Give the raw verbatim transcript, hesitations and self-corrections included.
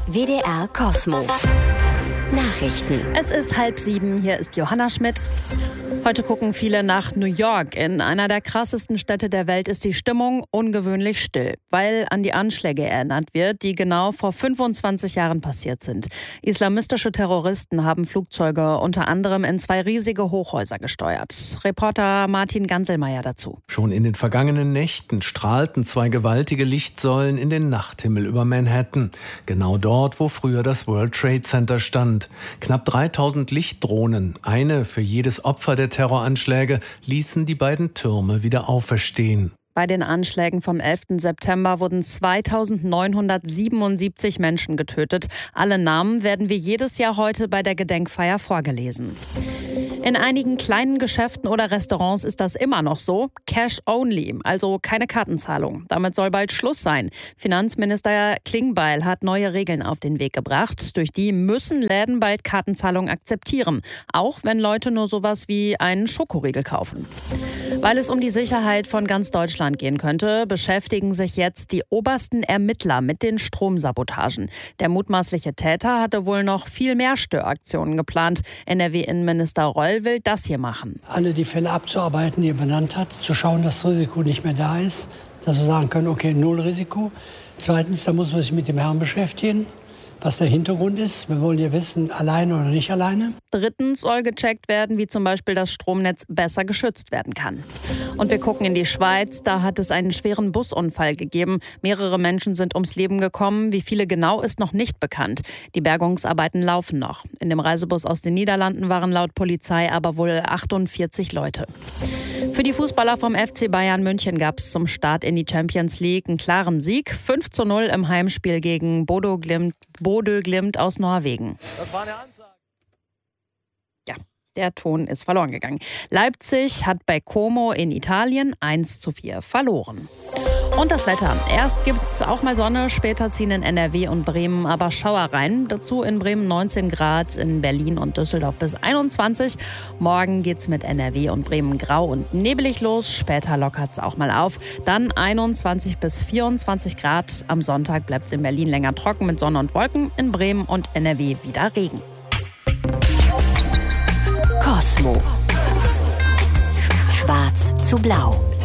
W D R Kosmo. Nachrichten. Es ist halb sieben, hier ist Johanna Schmidt. Heute gucken viele nach New York. In einer der krassesten Städte der Welt ist die Stimmung ungewöhnlich still, weil an die Anschläge erinnert wird, die genau vor fünfundzwanzig Jahren passiert sind. Islamistische Terroristen haben Flugzeuge unter anderem in zwei riesige Hochhäuser gesteuert. Reporter Martin Ganselmeier dazu. Schon in den vergangenen Nächten strahlten zwei gewaltige Lichtsäulen in den Nachthimmel über Manhattan. Genau dort, wo früher das World Trade Center stand. Knapp dreitausend Lichtdrohnen, eine für jedes Opfer der Terroranschläge, ließen die beiden Türme wieder auferstehen. Bei den Anschlägen vom elften September wurden zweitausendneunhundertsiebenundsiebzig Menschen getötet. Alle Namen werden wie jedes Jahr heute bei der Gedenkfeier vorgelesen. In einigen kleinen Geschäften oder Restaurants ist das immer noch so. Cash only, also keine Kartenzahlung. Damit soll bald Schluss sein. Finanzminister Klingbeil hat neue Regeln auf den Weg gebracht. Durch die müssen Läden bald Kartenzahlung akzeptieren. Auch wenn Leute nur sowas wie einen Schokoriegel kaufen. Weil es um die Sicherheit von ganz Deutschland gehen könnte, beschäftigen sich jetzt die obersten Ermittler mit den Stromsabotagen. Der mutmaßliche Täter hatte wohl noch viel mehr Störaktionen geplant. N R W-Innenminister Reul will das hier machen. Alle die Fälle abzuarbeiten, die er benannt hat, zu schauen, dass das Risiko nicht mehr da ist, dass wir sagen können, okay, null Risiko. Zweitens, da muss man sich mit dem Herrn beschäftigen, was der Hintergrund ist. Wir wollen ja wissen, alleine oder nicht alleine. Drittens soll gecheckt werden, wie zum Beispiel das Stromnetz besser geschützt werden kann. Und wir gucken in die Schweiz. Da hat es einen schweren Busunfall gegeben. Mehrere Menschen sind ums Leben gekommen. Wie viele genau, ist noch nicht bekannt. Die Bergungsarbeiten laufen noch. In dem Reisebus aus den Niederlanden waren laut Polizei aber wohl achtundvierzig Leute. Für die Fußballer vom F C Bayern München gab es zum Start in die Champions League einen klaren Sieg. fünf zu null im Heimspiel gegen Bodo Glimt, Bodø Glimt aus Norwegen. Das war eine Ansage. Ja, der Ton ist verloren gegangen. Leipzig hat bei Como in Italien eins zu vier verloren. Und das Wetter. Erst gibt es auch mal Sonne, später ziehen in N R W und Bremen aber Schauer rein. Dazu in Bremen neunzehn Grad, in Berlin und Düsseldorf bis einundzwanzig. Morgen geht's mit N R W und Bremen grau und nebelig los. Später lockert es auch mal auf. Dann einundzwanzig bis vierundzwanzig Grad. Am Sonntag bleibt es in Berlin länger trocken mit Sonne und Wolken. In Bremen und N R W wieder Regen. Kosmo. Schwarz zu blau.